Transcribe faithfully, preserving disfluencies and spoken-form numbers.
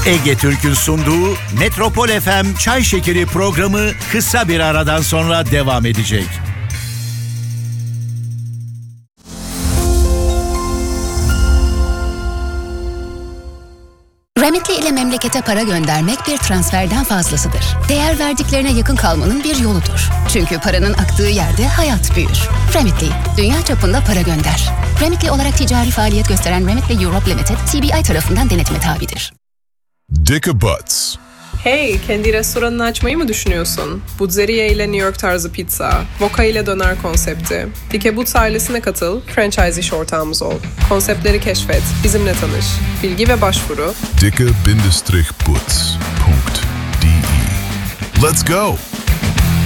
Ege Türk'ün sunduğu Metropol F M Çay Şekeri programı kısa bir aradan sonra devam edecek. Remitly ile memlekete para göndermek bir transferden fazlasıdır. Değer verdiklerine yakın kalmanın bir yoludur. Çünkü paranın aktığı yerde hayat büyür. Remitly, dünya çapında para gönder. Remitly olarak ticari faaliyet gösteren Remitly Europe Limited, C B I tarafından denetime tabidir. Dicker Butts. Hey, kendi restoranını açmayı mı düşünüyorsun? Butzeriya ile New York tarzı pizza, Voka ile döner konsepti. Dicker Butts ailesine katıl, franchise iş ortağımız ol. Konseptleri keşfet, bizimle tanış. Bilgi ve başvuru dicker Bindestrich Butts punkt de. Let's go!